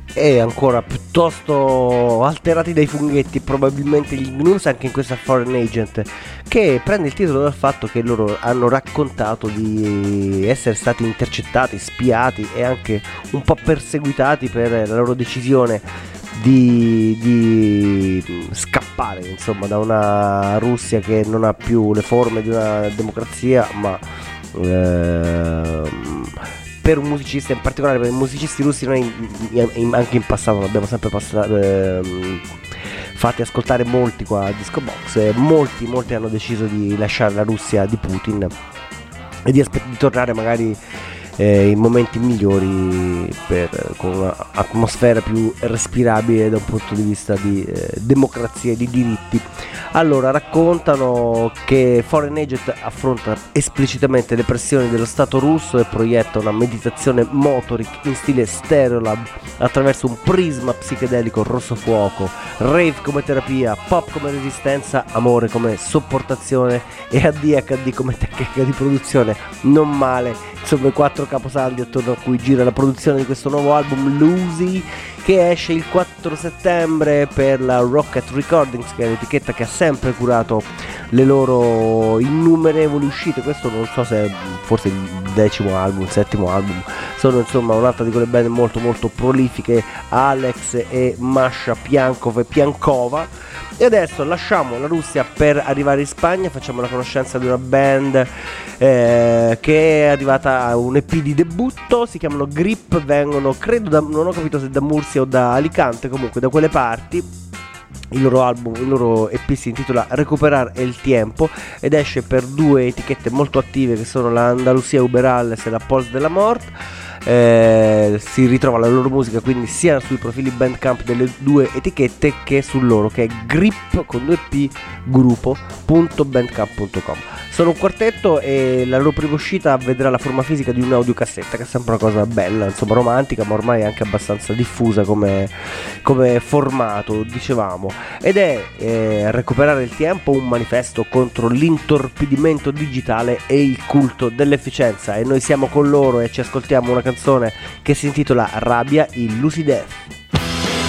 e ancora piuttosto alterati dai funghetti, probabilmente gli Gnus, anche in questa Foreign Agent, che prende il titolo dal fatto che loro hanno raccontato di essere stati intercettati, spiati e anche un po' perseguitati per la loro decisione di scappare, insomma, da una Russia che non ha più le forme di una democrazia, ma per un musicista, in particolare per i musicisti russi, noi anche in passato l'abbiamo sempre fatti ascoltare molti qua a Disco Box, e molti hanno deciso di lasciare la Russia di Putin e di tornare magari in momenti migliori, con un'atmosfera più respirabile da un punto di vista di democrazia e di diritti. Allora, raccontano che Foreign Agent affronta esplicitamente le pressioni dello Stato russo e proietta una meditazione motoric in stile Stereolab attraverso un prisma psichedelico rosso fuoco, rave come terapia, pop come resistenza, amore come sopportazione e ADHD come tecnica di produzione. Non male, insomma, i 4 caposaldi attorno a cui gira la produzione di questo nuovo album, Lucy, che esce il 4 settembre per la Rocket Recordings, che è l'etichetta che ha sempre curato le loro innumerevoli uscite. Questo non so se è forse il 10° album, il 7° album. Sono insomma un'altra di quelle band molto prolifiche, Alex e Masha Piankov e Piankova. E adesso lasciamo la Russia per arrivare in Spagna, facciamo la conoscenza di una band che è arrivata a un EP di debutto, si chiamano Grip, vengono, credo, non ho capito se da Murcia o da Alicante, comunque da quelle parti. Il loro EP si intitola Recuperar el Tiempo ed esce per 2 etichette molto attive che sono la Andalusia Uberales e la Pols de la Mort. Si ritrova la loro musica quindi sia sui profili Bandcamp delle 2 etichette che sul loro, che è grip con 2p gruppo.bandcamp.com. Sono un quartetto e la loro prima uscita vedrà la forma fisica di un'audiocassetta, che è sempre una cosa bella, insomma romantica, ma ormai anche abbastanza diffusa come formato, dicevamo, ed è Recuperare il Tempo, un manifesto contro l'intorpidimento digitale e il culto dell'efficienza. E noi siamo con loro e ci ascoltiamo una canzone che si intitola Rabbia, il Lucidef.